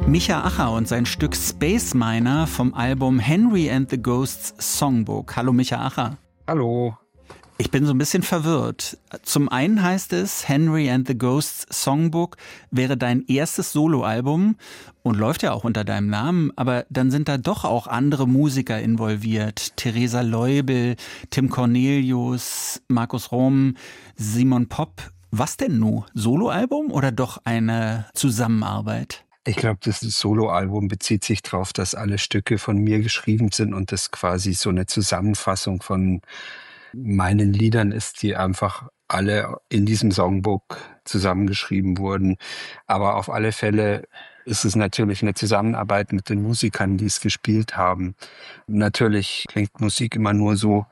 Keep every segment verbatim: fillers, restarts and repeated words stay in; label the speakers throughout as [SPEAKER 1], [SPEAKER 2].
[SPEAKER 1] Micha Acher und sein Stück Space Miner vom Album Henry and the Ghosts Songbook. Hallo Micha Acher.
[SPEAKER 2] Hallo.
[SPEAKER 1] Ich bin so ein bisschen verwirrt. Zum einen heißt es, Henry and the Ghosts Songbook wäre dein erstes Soloalbum und läuft ja auch unter deinem Namen, aber dann sind da doch auch andere Musiker involviert. Theresa Leubel, Tim Cornelius, Markus Romm, Simon Popp. Was denn nun? Soloalbum oder doch eine Zusammenarbeit?
[SPEAKER 2] Ich glaube, das Soloalbum bezieht sich darauf, dass alle Stücke von mir geschrieben sind und das quasi so eine Zusammenfassung von meinen Liedern ist, die einfach alle in diesem Songbook zusammengeschrieben wurden. Aber auf alle Fälle ist es natürlich eine Zusammenarbeit mit den Musikern, die es gespielt haben. Natürlich klingt Musik immer nur so,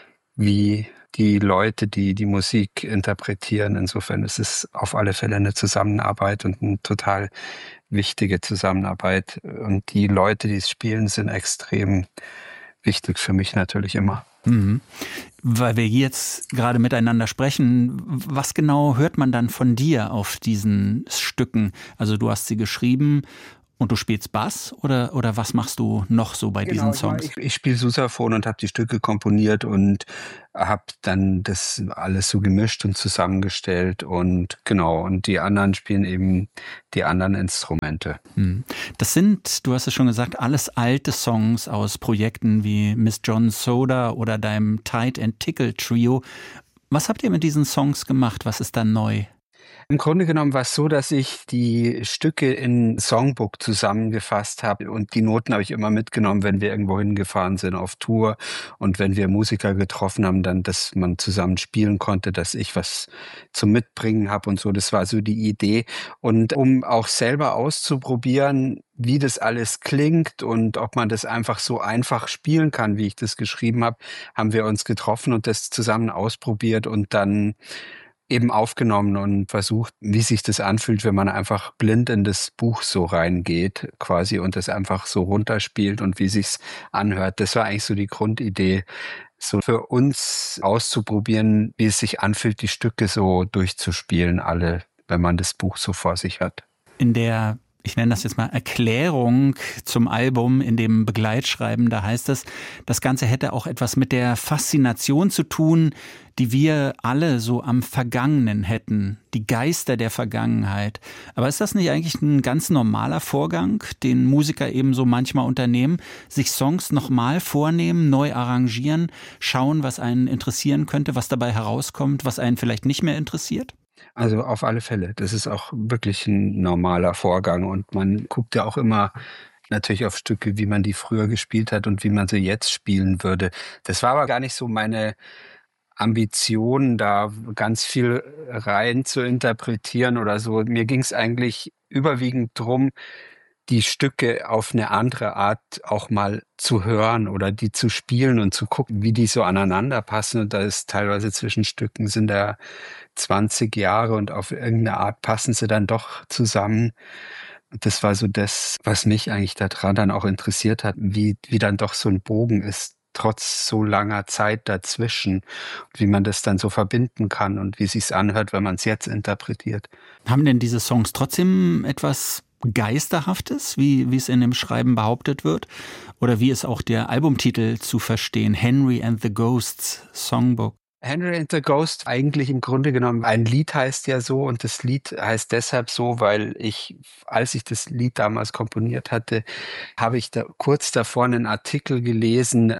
[SPEAKER 2] wie die Leute, die die Musik interpretieren. Insofern ist es auf alle Fälle eine Zusammenarbeit und eine total wichtige Zusammenarbeit. Und die Leute, die es spielen, sind extrem wichtig für mich natürlich immer.
[SPEAKER 1] Mhm. Weil wir jetzt gerade miteinander sprechen, was genau hört man dann von dir auf diesen Stücken? Also du hast sie geschrieben und du spielst Bass oder, oder was machst du noch so bei
[SPEAKER 2] genau,
[SPEAKER 1] diesen Songs?
[SPEAKER 2] Ich, ich spiele Sousaphon und habe die Stücke komponiert und habe dann das alles so gemischt und zusammengestellt und genau, und die anderen spielen eben die anderen Instrumente.
[SPEAKER 1] Das sind, du hast es schon gesagt, alles alte Songs aus Projekten wie Miss John Soda oder deinem Tight and Tickle Trio. Was habt ihr mit diesen Songs gemacht? Was ist da neu?
[SPEAKER 2] Im Grunde genommen war es so, dass ich die Stücke in Songbook zusammengefasst habe und die Noten habe ich immer mitgenommen, wenn wir irgendwo hingefahren sind auf Tour und wenn wir Musiker getroffen haben, dann, dass man zusammen spielen konnte, dass ich was zum Mitbringen habe und so. Das war so die Idee. Und um auch selber auszuprobieren, wie das alles klingt und ob man das einfach so einfach spielen kann, wie ich das geschrieben habe, haben wir uns getroffen und das zusammen ausprobiert und dann eben aufgenommen und versucht, wie sich das anfühlt, wenn man einfach blind in das Buch so reingeht, quasi, und das einfach so runterspielt und wie sich's anhört. Das war eigentlich so die Grundidee, so für uns auszuprobieren, wie es sich anfühlt, die Stücke so durchzuspielen, alle, wenn man das Buch so vor sich hat.
[SPEAKER 1] In der, ich nenne das jetzt mal Erklärung zum Album, in dem Begleitschreiben, da heißt es, das Ganze hätte auch etwas mit der Faszination zu tun, die wir alle so am Vergangenen hätten, die Geister der Vergangenheit. Aber ist das nicht eigentlich ein ganz normaler Vorgang, den Musiker eben so manchmal unternehmen, sich Songs nochmal vornehmen, neu arrangieren, schauen, was einen interessieren könnte, was dabei herauskommt, was einen vielleicht nicht mehr interessiert?
[SPEAKER 2] Also auf alle Fälle. Das ist auch wirklich ein normaler Vorgang und man guckt ja auch immer natürlich auf Stücke, wie man die früher gespielt hat und wie man sie jetzt spielen würde. Das war aber gar nicht so meine Ambition, da ganz viel rein zu interpretieren oder so. Mir ging es eigentlich überwiegend drum, die Stücke auf eine andere Art auch mal zu hören oder die zu spielen und zu gucken, wie die so aneinander passen. Und da ist teilweise zwischen Stücken sind da zwanzig Jahre und auf irgendeine Art passen sie dann doch zusammen. Und das war so das, was mich eigentlich daran dann auch interessiert hat, wie, wie dann doch so ein Bogen ist, trotz so langer Zeit dazwischen, wie man das dann so verbinden kann und wie es sich anhört, wenn man es jetzt interpretiert.
[SPEAKER 1] Haben denn diese Songs trotzdem etwas Geisterhaftes, wie, wie es in dem Schreiben behauptet wird? Oder wie ist auch der Albumtitel zu verstehen? Henry and the Ghosts Songbook.
[SPEAKER 2] Henry and the Ghost, eigentlich im Grunde genommen, ein Lied heißt ja so und das Lied heißt deshalb so, weil ich, als ich das Lied damals komponiert hatte, habe ich da kurz davor einen Artikel gelesen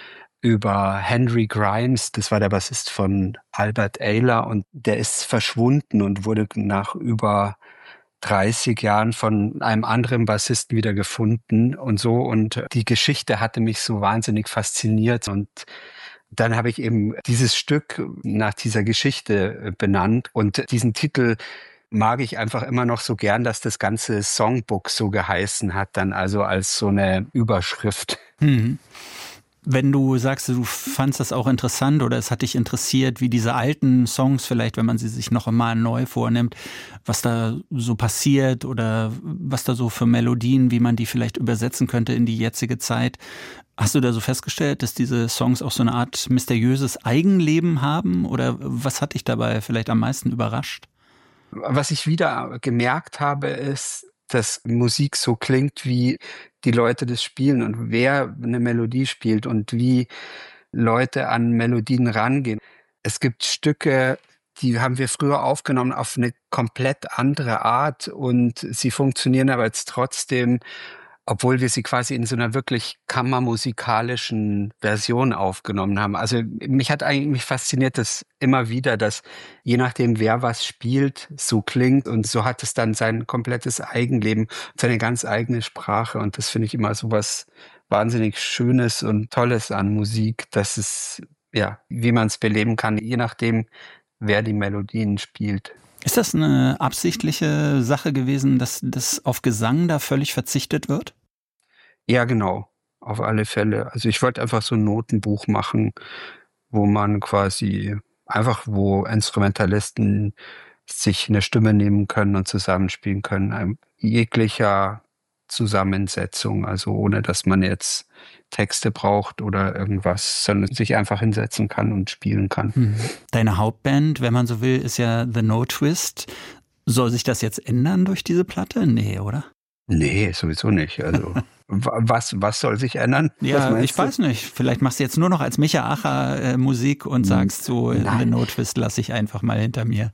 [SPEAKER 2] über Henry Grimes, das war der Bassist von Albert Ayler und der ist verschwunden und wurde nach über dreißig Jahren von einem anderen Bassisten wieder gefunden und so, und die Geschichte hatte mich so wahnsinnig fasziniert und dann habe ich eben dieses Stück nach dieser Geschichte benannt und diesen Titel mag ich einfach immer noch so gern, dass das ganze Songbook so geheißen hat, dann also als so eine Überschrift.
[SPEAKER 1] Mhm. Wenn du sagst, du fandst das auch interessant oder es hat dich interessiert, wie diese alten Songs vielleicht, wenn man sie sich noch einmal neu vornimmt, was da so passiert oder was da so für Melodien, wie man die vielleicht übersetzen könnte in die jetzige Zeit. Hast du da so festgestellt, dass diese Songs auch so eine Art mysteriöses Eigenleben haben oder was hat dich dabei vielleicht am meisten überrascht?
[SPEAKER 2] Was ich wieder gemerkt habe, ist, dass Musik so klingt, wie die Leute das spielen und wer eine Melodie spielt und wie Leute an Melodien rangehen. Es gibt Stücke, die haben wir früher aufgenommen auf eine komplett andere Art und sie funktionieren aber jetzt trotzdem, obwohl wir sie quasi in so einer wirklich kammermusikalischen Version aufgenommen haben. Also mich hat eigentlich mich fasziniert das immer wieder, dass je nachdem, wer was spielt, so klingt und so hat es dann sein komplettes Eigenleben, seine ganz eigene Sprache und das finde ich immer so was wahnsinnig Schönes und Tolles an Musik, dass es, ja, wie man es beleben kann, je nachdem, wer die Melodien spielt.
[SPEAKER 1] Ist das eine absichtliche Sache gewesen, dass das auf Gesang da völlig verzichtet wird?
[SPEAKER 2] Ja, genau, auf alle Fälle. Also ich wollte einfach so ein Notenbuch machen, wo man quasi einfach, wo Instrumentalisten sich eine Stimme nehmen können und zusammenspielen können, ein, jeglicher Zusammensetzung, also ohne dass man jetzt Texte braucht oder irgendwas, sondern sich einfach hinsetzen kann und spielen kann.
[SPEAKER 1] Hm. Deine Hauptband, wenn man so will, ist ja The No Twist. Soll sich das jetzt ändern durch diese Platte? Nee, oder?
[SPEAKER 2] Nee, sowieso nicht. Also was, was soll sich ändern?
[SPEAKER 1] Ja, ich du? weiß nicht. Vielleicht machst du jetzt nur noch als Micha Acher äh, Musik und sagst so, Nein. The No Twist lasse ich einfach mal hinter mir.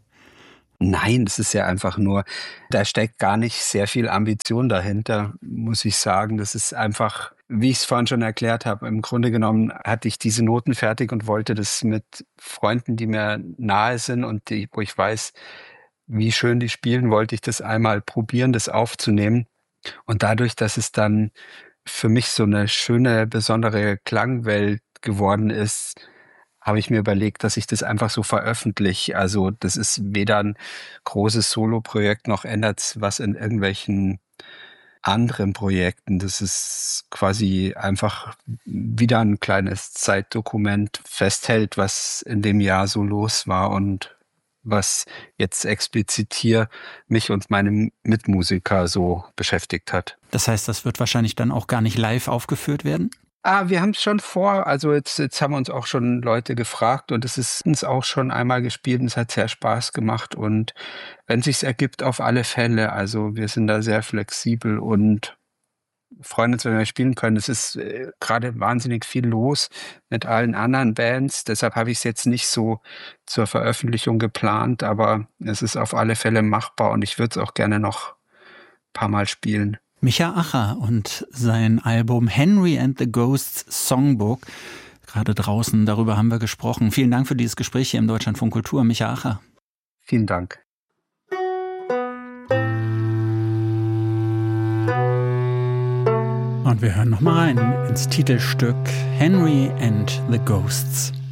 [SPEAKER 2] Nein, das ist ja einfach nur, da steckt gar nicht sehr viel Ambition dahinter, muss ich sagen. Das ist einfach, wie ich es vorhin schon erklärt habe, im Grunde genommen hatte ich diese Noten fertig und wollte das mit Freunden, die mir nahe sind und die, wo ich weiß, wie schön die spielen, wollte ich das einmal probieren, das aufzunehmen. Und dadurch, dass es dann für mich so eine schöne, besondere Klangwelt geworden ist, habe ich mir überlegt, dass ich das einfach so veröffentliche. Also das ist weder ein großes Soloprojekt noch ändert was in irgendwelchen anderen Projekten. Das ist quasi einfach wieder ein kleines Zeitdokument, festhält, was in dem Jahr so los war und was jetzt explizit hier mich und meine Mitmusiker so beschäftigt hat.
[SPEAKER 1] Das heißt, das wird wahrscheinlich dann auch gar nicht live aufgeführt werden?
[SPEAKER 2] Ah, wir haben es schon vor. Also jetzt, jetzt haben uns auch schon Leute gefragt und es ist uns auch schon einmal gespielt und es hat sehr Spaß gemacht. Und wenn es sich ergibt, auf alle Fälle. Also wir sind da sehr flexibel und freuen uns, wenn wir spielen können. Es ist äh, gerade wahnsinnig viel los mit allen anderen Bands. Deshalb habe ich es jetzt nicht so zur Veröffentlichung geplant, aber es ist auf alle Fälle machbar und ich würde es auch gerne noch ein paar Mal spielen.
[SPEAKER 1] Micha Acher und sein Album Henry and the Ghosts Songbook. Gerade draußen, darüber haben wir gesprochen. Vielen Dank für dieses Gespräch hier im Deutschlandfunk Kultur, Micha Acher.
[SPEAKER 2] Vielen Dank.
[SPEAKER 1] Und wir hören noch mal rein ins Titelstück Henry and the Ghosts.